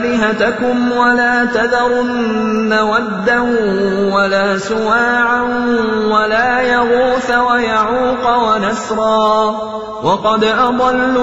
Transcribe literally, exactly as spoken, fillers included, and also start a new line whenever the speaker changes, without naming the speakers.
آلهتكم ولا تذرن ودا ولا سواعا ولا يغوث ويعوق ونسرا وقد أضلوا